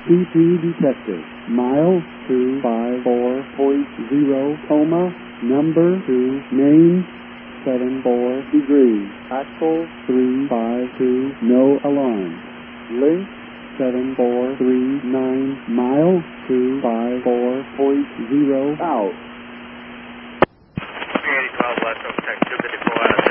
CP detected. Mile 254.0, coma, number 2, main 74 degrees, actual 352, no alarm. Link 7439, mile 254.0, out. 380 12 West, Tech 254 out of